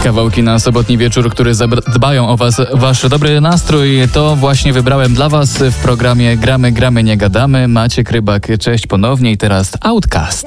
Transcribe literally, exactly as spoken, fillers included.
kawałki na sobotni wieczór, które dbają o was, wasz dobry nastrój. To właśnie wybrałem dla was w programie Gramy, Gramy, Nie Gadamy. Maciek Rybak, cześć ponownie i teraz Outcast.